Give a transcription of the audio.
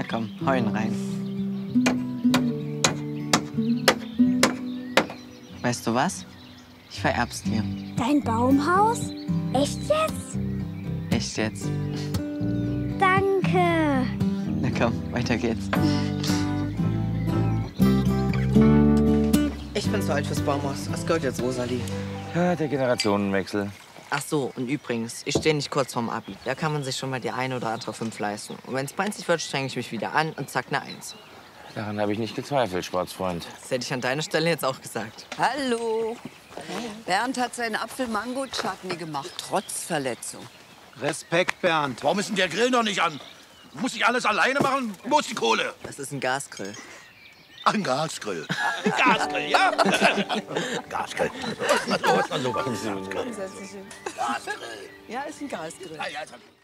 Na komm, hau ihn rein. Weißt du was? Ich vererb's dir. Dein Baumhaus? Echt jetzt? Echt jetzt. Danke. Na komm, weiter geht's. Ich bin zu alt fürs Baumhaus. Was gehört jetzt Rosalie? Ja, der Generationenwechsel. Ach so, und übrigens, ich stehe nicht kurz vorm Abi. Da kann man sich schon mal die eine oder andere 5 leisten. Und wenn's peinlich wird, strenge ich mich wieder an und zack, eine 1. Daran habe ich nicht gezweifelt, Sportsfreund. Das hätte ich an deiner Stelle jetzt auch gesagt. Hallo. Bernd hat seinen Apfel-Mango-Chutney gemacht, trotz Verletzung. Respekt, Bernd. Warum ist denn der Grill noch nicht an? Muss ich alles alleine machen? Wo ist die Kohle? Das ist ein Gasgrill. Ach, ein Gasgrill. Ein Gasgrill, ja? Gasgrill. Was ist denn sowas? Grundsätzlich. Gasgrill. Ja, ist ein Gasgrill. Ah, ja,